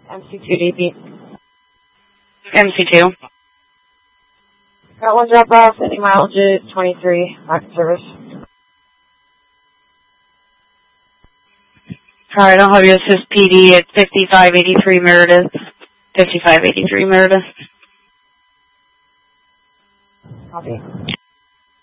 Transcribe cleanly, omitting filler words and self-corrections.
MC2DP. MC2. Got one drop off, any mileage at 23, lack of service. Alright, I'll have you assist PD at 5583 Meredith. 5583 Meredith. Copy.